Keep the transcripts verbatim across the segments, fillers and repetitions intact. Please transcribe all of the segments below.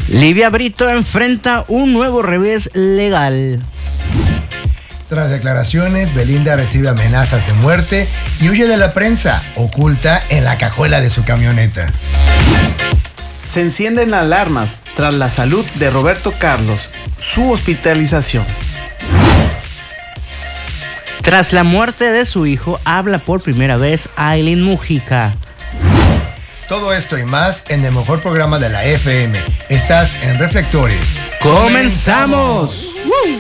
Livia Brito enfrenta un nuevo revés legal. Tras declaraciones, Belinda recibe amenazas de muerte y huye de la prensa, oculta en la cajuela de su camioneta. Se encienden alarmas tras la salud de Roberto Carlos, su hospitalización. Tras la muerte de su hijo, habla por primera vez Aylin Mujica. Todo esto y más en el mejor programa de la F M. Estás en Reflectores. ¡Comenzamos!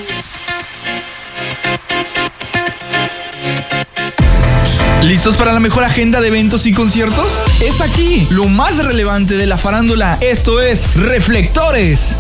¿Listos para la mejor agenda de eventos y conciertos? Es aquí, lo más relevante de la farándula. Esto es Reflectores.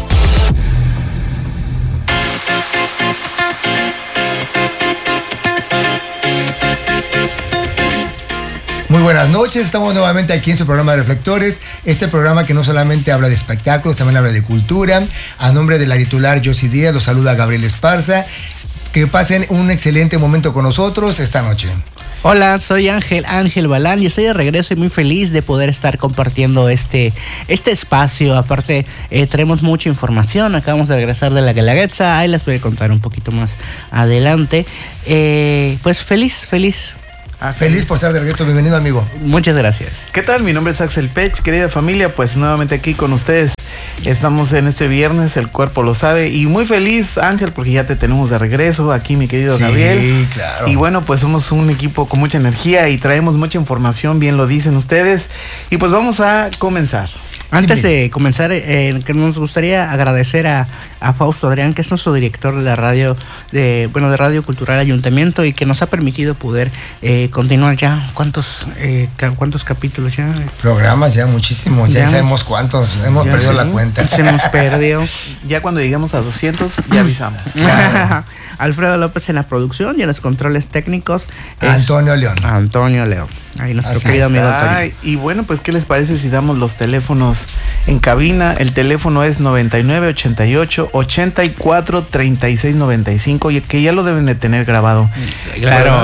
Muy buenas noches, estamos nuevamente aquí en su programa de Reflectores, este programa que no solamente habla de espectáculos, también habla de cultura. A nombre de la titular Yossi Díaz, los saluda Gabriel Esparza. Que pasen un excelente momento con nosotros esta noche. Hola, soy Ángel, Ángel Balán y estoy de regreso y muy feliz de poder estar compartiendo este, este espacio. Aparte, eh, tenemos mucha información, acabamos de regresar de la Guelaguetza, ahí les voy a contar un poquito más adelante. Eh, pues feliz, feliz. Ah, feliz por estar de regreso, bienvenido amigo. Muchas gracias. ¿Qué tal? Mi nombre es Axel Pech, querida familia, pues nuevamente aquí con ustedes. Estamos en este viernes, el cuerpo lo sabe, y muy feliz, Ángel, porque ya te tenemos de regreso aquí, mi querido sí, Gabriel. Sí, claro. Y bueno, pues somos un equipo con mucha energía y traemos mucha información, bien lo dicen ustedes, y pues vamos a comenzar. Antes de comenzar, eh, que nos gustaría agradecer a, a Fausto Adrián, que es nuestro director de la radio, de bueno, de Radio Cultural Ayuntamiento, y que nos ha permitido poder eh, continuar ya. ¿Cuántos eh, ca- cuántos capítulos ya? Programas ya muchísimos, ya, ya sabemos cuántos, hemos ya perdido sí. la cuenta. Se nos perdió. Ya cuando lleguemos a doscientos, ya avisamos. Claro. Alfredo López en la producción y en los controles técnicos. Antonio León. Antonio León. Ahí nuestro Así querido amigo Ay, Antonio. y bueno, pues ¿qué les parece si damos los teléfonos en cabina? El teléfono es noventa y nueve, ochenta y ocho, ochenta y cuatro, treinta y seis, noventa y cinco, y que ya lo deben de tener grabado. Claro.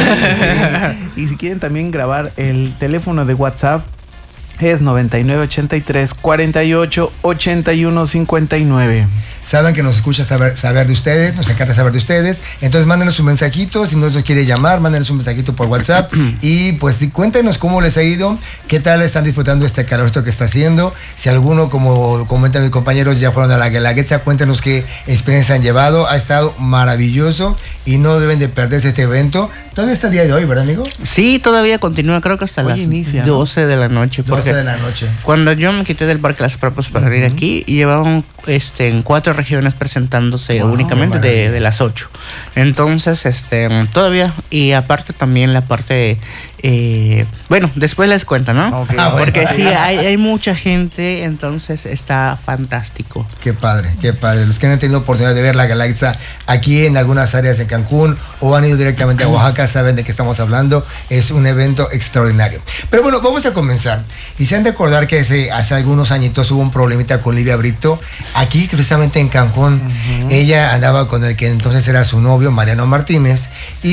Sí, sí. Y si quieren también grabar el teléfono de WhatsApp, es noventa y nueve, ochenta y tres, cuarenta y ocho, ochenta y uno, cincuenta y nueve. Saben que nos escucha saber, saber de ustedes, nos encanta saber de ustedes. Entonces mándenos un mensajito, si no nos quiere llamar, mándenos un mensajito por WhatsApp. Y pues cuéntenos cómo les ha ido, qué tal están disfrutando este calorcito que está haciendo. Si alguno, como comentan mis compañeros, ya fueron a la Guelaguetza, cuéntenos qué experiencia han llevado. Ha estado maravilloso y no deben de perderse este evento. Todavía está el día de hoy, ¿verdad, amigo? Sí, todavía continúa, creo que hasta Hoy las inicia, doce de la noche. doce de la noche. Cuando yo me quité del Parque Las Papas para venir aquí, llevaban este, en cuatro regiones presentándose Wow, únicamente de, de las ocho. Entonces, este, todavía, y aparte también la parte, eh, bueno, después les cuento, ¿no? Okay. Ah, bueno. Porque sí, hay, hay mucha gente, entonces está fantástico. Qué padre, qué padre. Los que no han tenido oportunidad de ver la Guelaguetza aquí en algunas áreas de Cancún o han ido directamente a Oaxaca saben de qué estamos hablando. Es un evento extraordinario. Pero bueno, vamos a comenzar. Y se han de acordar que hace, hace algunos añitos hubo un problemita con Livia Brito aquí precisamente en Cancún. Uh-huh. Ella andaba con el que entonces era su novio, Mariano Martínez,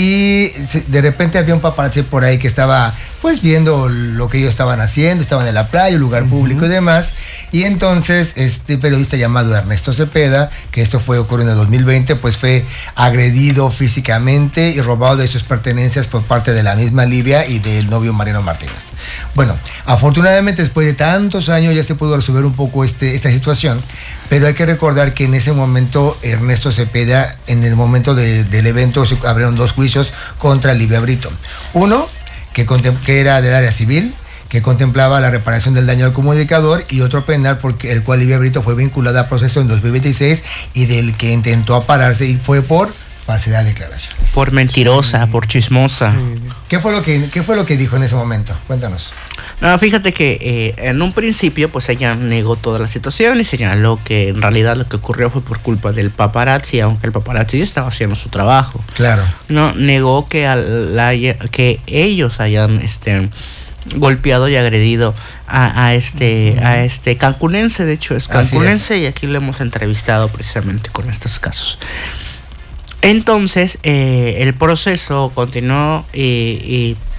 y de repente había un paparazzi por ahí que estaba pues viendo lo que ellos estaban haciendo, estaban en la playa, un lugar uh-huh. público y demás, y entonces este periodista llamado Ernesto Cepeda, que esto fue ocurrido en el dos mil veinte, pues fue agredido físicamente y robado de sus pertenencias por parte de la misma Livia y del novio Mariano Martínez. Bueno, afortunadamente después de tantos años ya se pudo resolver un poco este, esta situación, pero hay que recordar que en ese momento Ernesto Cepeda, en el momento de, del evento, se abrieron dos juicios contra Livia Brito. Uno, que, que era del área civil, que contemplaba la reparación del daño al comunicador, y otro penal, porque el cual Livia Brito fue vinculada a proceso en dos mil veintiséis y del que intentó apararse y fue por falsedad de declaraciones. Por mentirosa, sí. por chismosa. Sí. ¿Qué fue lo que, qué fue lo que dijo en ese momento? Cuéntanos. No, fíjate que eh, en un principio pues ella negó toda la situación y señaló que en realidad lo que ocurrió fue por culpa del paparazzi, aunque el paparazzi estaba haciendo su trabajo. Claro. No, negó que, al, la, que ellos hayan este golpeado y agredido a, a este uh-huh. a este cancunense, de hecho es cancunense, es. Y aquí lo hemos entrevistado precisamente con estos casos. Entonces eh, el proceso continuó y, y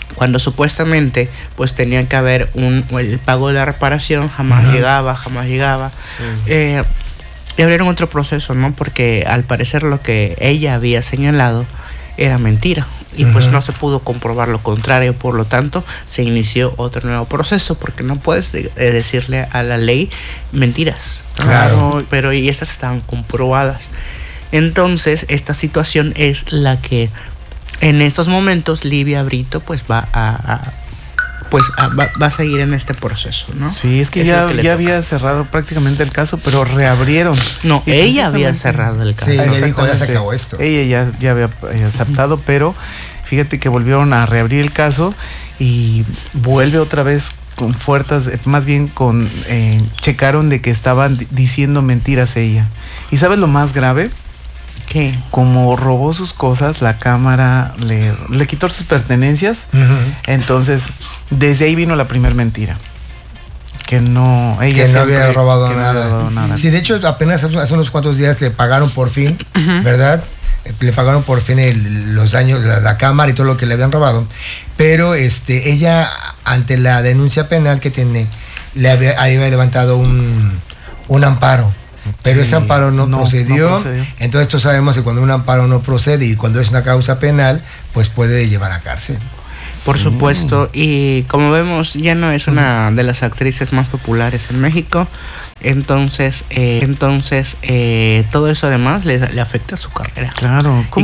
cuando supuestamente pues tenía que haber un el pago de la reparación, jamás uh-huh. llegaba, jamás llegaba. Sí. Eh, y abrieron otro proceso, ¿no? Porque al parecer lo que ella había señalado era mentira. Y uh-huh. pues no se pudo comprobar lo contrario, por lo tanto se inició otro nuevo proceso, porque no puedes de, de decirle a la ley mentiras. Claro. ¿no? Pero y estas estaban comprobadas. Entonces esta situación es la que en estos momentos Livia Brito pues va a, a pues a, va, va a seguir en este proceso, ¿no? Sí, es que es ya, que ya había cerrado prácticamente el caso, pero reabrieron. No, y ella había cerrado el caso. Sí, le dijo, ya se acabó esto. Ella ya, ya había aceptado, pero fíjate que volvieron a reabrir el caso y vuelve otra vez con fuerzas, más bien con, eh, checaron de que estaban diciendo mentiras ella. ¿Y sabes lo más grave? ¿Qué? Como robó sus cosas, la cámara le, le quitó sus pertenencias. Uh-huh. Entonces, desde ahí vino la primera mentira. Que no, ella que no había robado, que nada. No había robado nada. Sí, de hecho, apenas hace unos cuantos días le pagaron por fin, uh-huh. ¿verdad? Le pagaron por fin el, los daños, la, la cámara y todo lo que le habían robado. Pero este, ella, ante la denuncia penal que tiene, le había, había levantado un, un amparo. Pero sí, ese amparo no, no, procedió, no procedió. Entonces todos sabemos que cuando un amparo no procede y cuando es una causa penal, pues puede llevar a cárcel. Por sí. supuesto, y como vemos ya no es una de las actrices más populares en México, entonces eh, entonces eh, todo eso además le, le afecta a su carrera. Claro.